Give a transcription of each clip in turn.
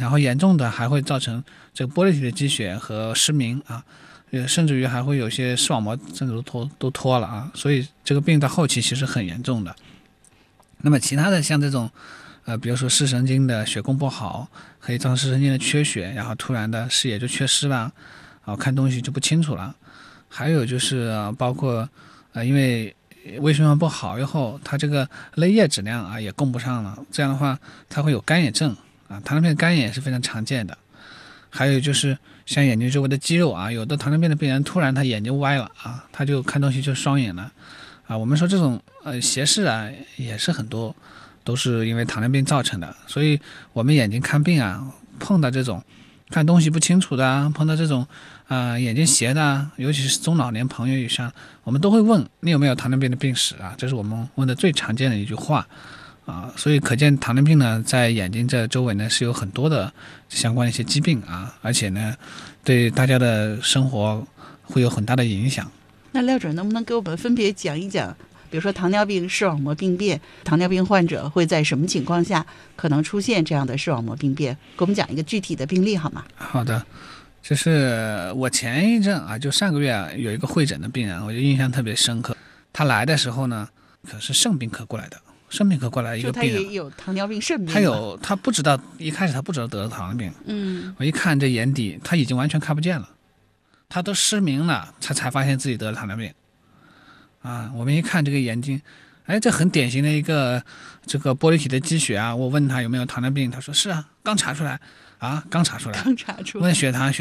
然后严重的还会造成这个玻璃体的积血和失明啊，甚至于还会有些视网膜甚至都脱了啊，所以这个病到后期其实很严重的。那么其他的像这种比如说视神经的血供不好，可以造成视神经的缺血，然后突然的视野就缺失了，看东西就不清楚了。还有就是包括因为微循环不好以后，它这个泪液质量也供不上了，这样的话它会有干眼症糖尿病干眼也是非常常见的。还有就是像眼睛周围的肌肉有的糖尿病的病人突然他眼睛歪了他就看东西就双眼了我们说这种斜视也是很多都是因为糖尿病造成的。所以我们眼睛看病碰到这种看东西不清楚的碰到这种眼睛斜的尤其是中老年朋友以上，我们都会问你有没有糖尿病的病史这是我们问的最常见的一句话所以可见糖尿病呢在眼睛这周围呢是有很多的相关的一些疾病而且呢对大家的生活会有很大的影响。 那廖主任能不能给我们分别讲一讲，比如说糖尿病视网膜病变，糖尿病患者会在什么情况下可能出现这样的视网膜病变，给我们讲一个具体的病例好吗？ 好的，就是我前一阵就上个月有一个会诊的病人，我就印象特别深刻。他来的时候呢可是肾病科过来的，肾病科过来一个病人， 就他也有糖尿病肾病， 他不知道，一开始他不知道得了糖尿病我一看这眼底他已经完全看不见了，他都失明了，他才发现自己得了糖尿病我们一看这个眼睛这很典型的一个这个玻璃体的积血我问他有没有糖尿病，他说是刚查出来刚查出来。问血糖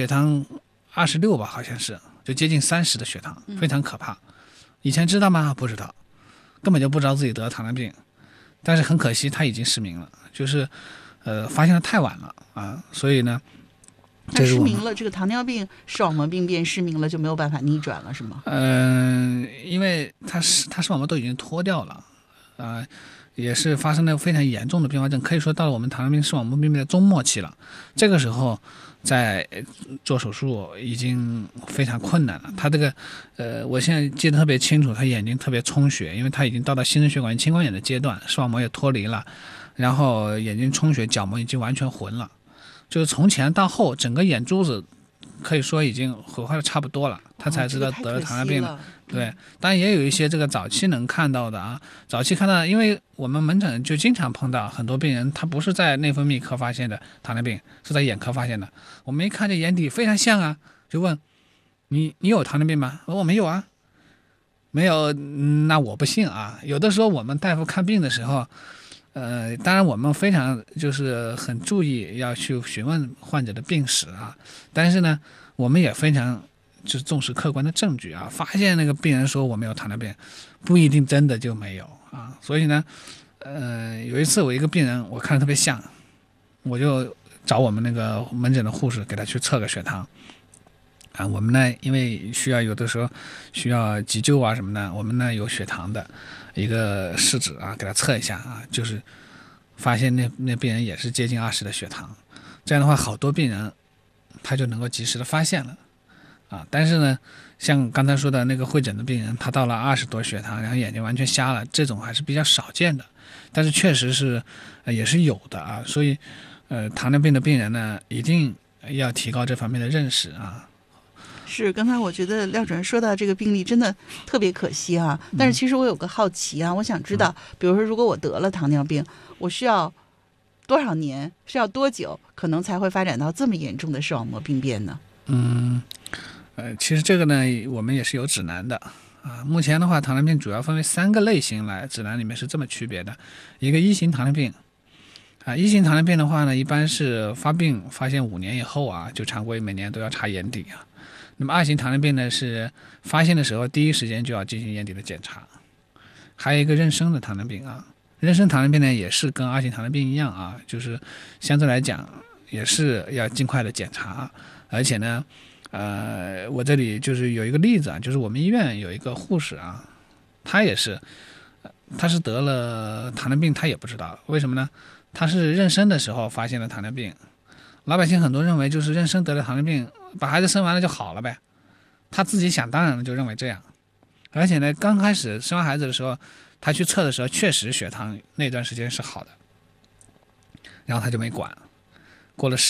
26吧，好像是就接近30的血糖，非常可怕。以前知道吗？不知道，根本就不知道自己得了糖尿病。但是很可惜他已经失明了，就是发现的太晚了所以呢他失明了，这个糖尿病视网膜病变失明了就没有办法逆转了是吗？ 因为他视网膜都已经脱掉了也是发生了非常严重的并发症，可以说到了我们糖尿病视网膜病变的终末期了。这个时候在做手术已经非常困难了。他这个我现在记得特别清楚，他眼睛特别充血，因为他已经到了新生血管青光眼的阶段，视网膜也脱离了，然后眼睛充血，角膜已经完全混了，就是从前到后整个眼珠子可以说已经毁坏的差不多了，他才知道得了糖尿病了。对，当然也有一些这个早期能看到的早期看到，因为我们门诊就经常碰到很多病人，他不是在内分泌科发现的糖尿病，是在眼科发现的。我们一看这眼底非常像就问你有糖尿病吗？我没有没有，那我不信有的时候我们大夫看病的时候当然我们非常就是很注意要去询问患者的病史但是呢我们也非常就是重视客观的证据发现那个病人说我没有糖尿病不一定真的就没有所以呢有一次我一个病人我看着特别像，我就找我们那个门诊的护士给他去测个血糖我们呢因为需要有的时候需要急救什么的，我们呢有血糖的一个试纸给他测一下就是发现那病人也是接近20的血糖，这样的话好多病人他就能够及时的发现了但是呢像刚才说的那个会诊的病人，他到了20多血糖，然后眼睛完全瞎了，这种还是比较少见的，但是确实是也是有的所以糖尿病的病人呢一定要提高这方面的认识是，刚才我觉得廖主任说到这个病例真的特别可惜但是其实我有个好奇我想知道比如说如果我得了糖尿病，我需要多少年，需要多久可能才会发展到这么严重的视网膜病变呢？ 其实这个呢我们也是有指南的目前的话糖尿病主要分为3个类型来，指南里面是这么区别的。一个1型糖尿病1型糖尿病的话呢，一般是发病发现5年以后就常规每年都要查眼底那么2型糖尿病呢是发现的时候第一时间就要进行眼底的检查。还有一个妊娠的糖尿病妊娠糖尿病呢也是跟2型糖尿病一样就是相对来讲也是要尽快的检查。而且呢我这里就是有一个例子就是我们医院有一个护士他也是他是得了糖尿病，他也不知道为什么呢？他是妊娠的时候发现了糖尿病，老百姓很多认为就是妊娠得了糖尿病把孩子生完了就好了呗，他自己想当然的就认为这样。而且呢刚开始生完孩子的时候他去测的时候确实血糖那段时间是好的，然后他就没管，过了